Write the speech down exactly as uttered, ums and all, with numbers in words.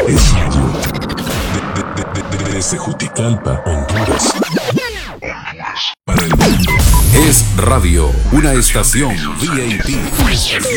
Es radio. De, de, de, de, desde Juticalpa, Honduras. Honduras. Para el mundo. Es radio, una estación V I P.